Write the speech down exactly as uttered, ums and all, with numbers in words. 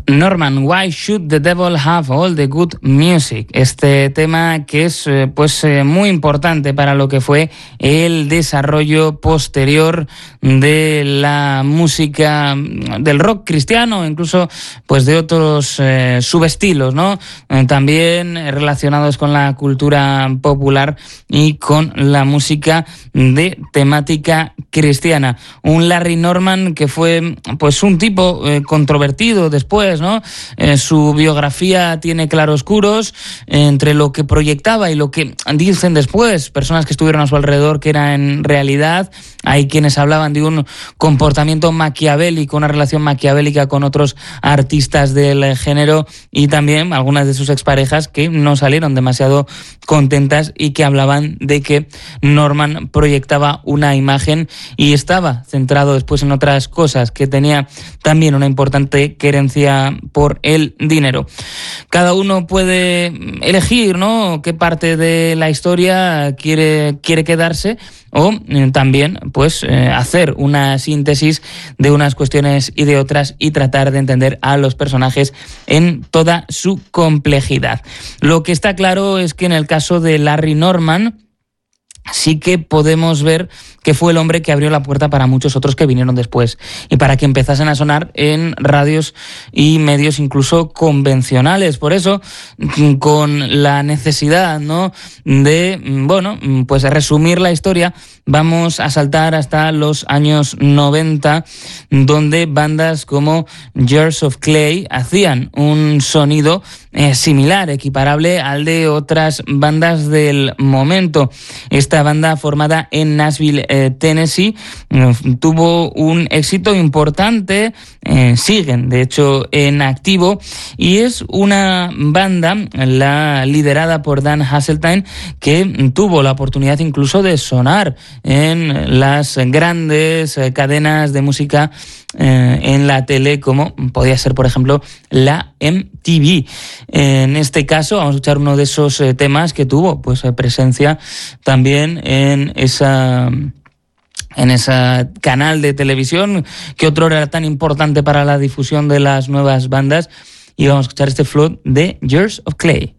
Norman, Why Should the Devil Have All the Good Music? Este tema que es eh, pues eh, muy importante para lo que fue el desarrollo posterior de la música del rock cristiano, incluso pues de otros eh, subestilos, ¿no? Eh, también relacionados con la cultura popular y con la música de temática cristiana. Un Larry Norman que fue pues un tipo eh, controvertido después, ¿no? Eh, su biografía tiene claroscuros eh, entre lo que proyectaba y lo que dicen después personas que estuvieron a su alrededor que era en realidad. Hay quienes hablaban de un comportamiento maquiavélico, una relación maquiavélica con otros artistas del género, y también algunas de sus exparejas que no salieron demasiado contentas y que hablaban de que Norman proyectaba una imagen y estaba centrado después en otras cosas, que tenía también una importante querencia por el dinero. Cada uno puede elegir, ¿no?, qué parte de la historia quiere, quiere quedarse, o eh, también pues eh, hacer una síntesis de unas cuestiones y de otras y tratar de entender a los personajes en toda su complejidad. Lo que está claro es que en el caso de Larry Norman sí que podemos ver que fue el hombre que abrió la puerta para muchos otros que vinieron después y para que empezasen a sonar en radios y medios incluso convencionales. Por eso, con la necesidad, ¿no?, de, bueno, pues resumir la historia, vamos a saltar hasta los años noventa, donde bandas como Jars of Clay hacían un sonido eh, similar, equiparable al de otras bandas del momento. Esta banda, formada en Nashville, eh, Tennessee, eh, tuvo un éxito importante, eh, siguen de hecho en activo, y es una banda, la liderada por Dan Haseltine, que tuvo la oportunidad incluso de sonar en las grandes eh, cadenas de música eh, en la tele, como podía ser por ejemplo la M T V. En este caso vamos a escuchar uno de esos eh, temas que tuvo pues eh, presencia también en esa en ese canal de televisión que otro era tan importante para la difusión de las nuevas bandas, y vamos a escuchar este float de Jars of Clay.